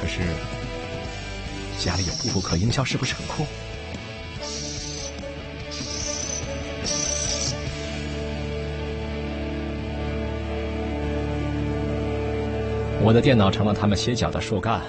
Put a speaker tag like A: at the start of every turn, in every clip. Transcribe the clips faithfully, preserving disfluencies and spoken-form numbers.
A: 可是家里有步步可营销，是不是很酷？我的电脑成了他们歇脚的树干。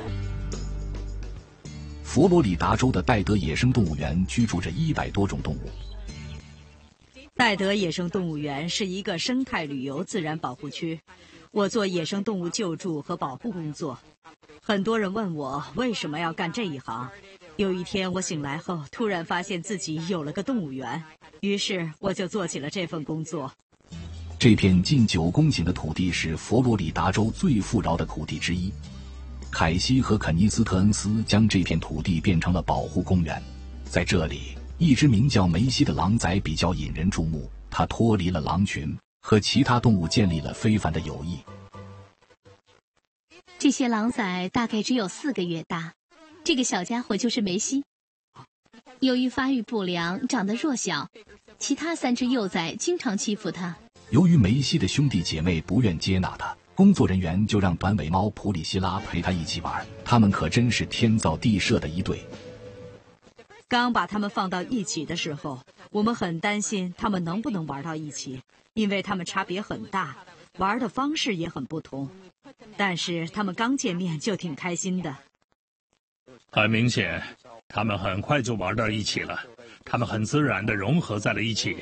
B: 佛罗里达州的戴德野生动物园居住着一百多种动物。
C: 戴德野生动物园是一个生态旅游自然保护区，我做野生动物救助和保护工作。很多人问我为什么要干这一行。有一天我醒来后，突然发现自己有了个动物园，于是我就做起了这份工作。
B: 这片近九公顷的土地是佛罗里达州最富饶的土地之一。凯西和肯尼斯特恩斯将这片土地变成了保护公园。在这里，一只名叫梅西的狼崽比较引人注目，它脱离了狼群，和其他动物建立了非凡的友谊。
D: 这些狼崽大概只有四个月大，这个小家伙就是梅西。由于发育不良，长得弱小，其他三只幼崽经常欺负它。
B: 由于梅西的兄弟姐妹不愿接纳他，工作人员就让短尾猫普里希拉陪他一起玩。他们可真是天造地设的一对。
C: 刚把他们放到一起的时候，我们很担心他们能不能玩到一起，因为他们差别很大，玩的方式也很不同。但是他们刚见面就挺开心的。
E: 很明显，他们很快就玩到一起了，他们很自然地融合在了一起。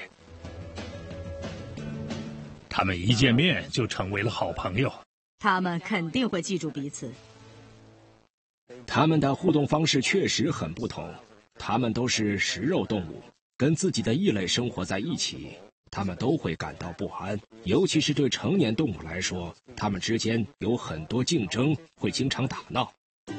E: 他们一见面就成为了好朋友。
C: 他们肯定会记住彼此。
F: 他们的互动方式确实很不同。他们都是食肉动物，跟自己的异类生活在一起，他们都会感到不安。尤其是对成年动物来说，他们之间有很多竞争，会经常打闹。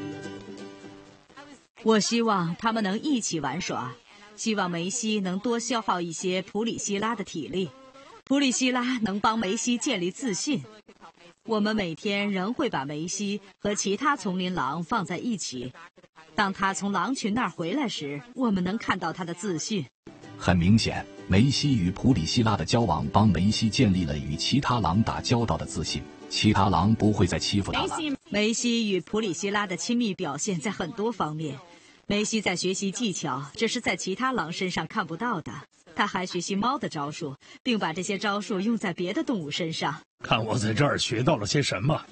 C: 我希望他们能一起玩耍，希望梅西能多消耗一些普里希拉的体力。普里希拉能帮梅西建立自信。我们每天仍会把梅西和其他丛林狼放在一起。当他从狼群那儿回来时，我们能看到他的自信。
B: 很明显，梅西与普里希拉的交往帮梅西建立了与其他狼打交道的自信，其他狼不会再欺负他了。
C: 梅西与普里希拉的亲密表现在很多方面。梅西在学习技巧，这是在其他狼身上看不到的。他还学习猫的招数，并把这些招数用在别的动物身上。
E: 看我在这儿学到了些什么。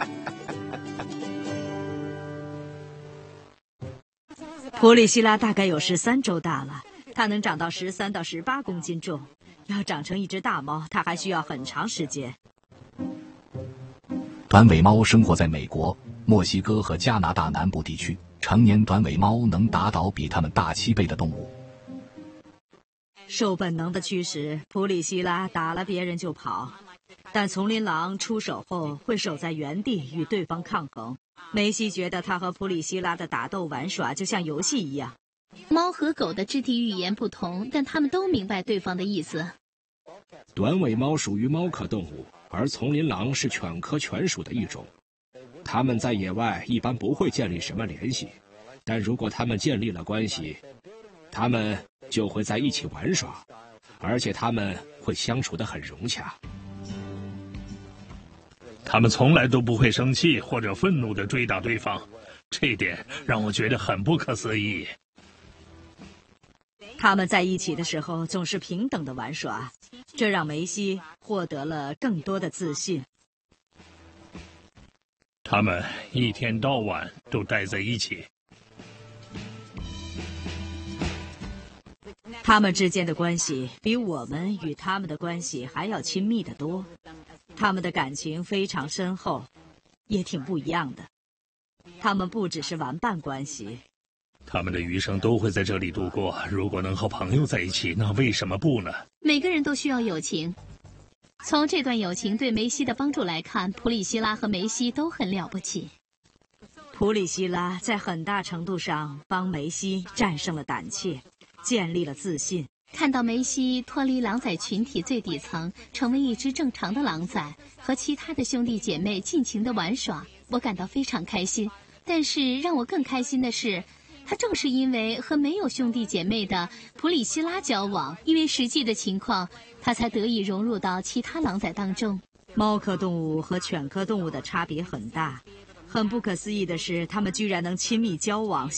C: 普里希拉大概有十三周大了，它能长到十三到十八公斤重。要长成一只大猫，它还需要很长时间。
B: 短尾猫生活在美国、墨西哥和加拿大南部地区。成年短尾猫能打倒比它们大七倍的动物。
C: 受本能的驱使，普里希拉打了别人就跑，但丛林狼出手后会守在原地与对方抗衡。梅西觉得他和普里希拉的打斗玩耍就像游戏一样。
D: 猫和狗的肢体语言不同，但它们都明白对方的意思。
F: 短尾猫属于猫科动物，而丛林狼是犬科犬属的一种。它们在野外一般不会建立什么联系，但如果它们建立了关系，它们就会在一起玩耍，而且它们会相处得很融洽。
E: 他们从来都不会生气或者愤怒地追打对方，这点让我觉得很不可思议。
C: 他们在一起的时候总是平等的玩耍，这让梅西获得了更多的自信。
E: 他们一天到晚都待在一起。
C: 他们之间的关系比我们与他们的关系还要亲密得多。他们的感情非常深厚，也挺不一样的。他们不只是玩伴关系。
E: 他们的余生都会在这里度过，如果能和朋友在一起，那为什么不呢？
D: 每个人都需要友情。从这段友情对梅西的帮助来看，普里希拉和梅西都很了不起。
C: 普里希拉在很大程度上帮梅西战胜了胆怯，建立了自信。
D: 看到梅西脱离狼崽群体最底层，成为一只正常的狼崽，和其他的兄弟姐妹尽情地玩耍，我感到非常开心。但是让我更开心的是，他正是因为和没有兄弟姐妹的普里希拉交往，因为实际的情况，他才得以融入到其他狼崽当中。
C: 猫科动物和犬科动物的差别很大， 很不可思议的是，他们居然能亲密交往。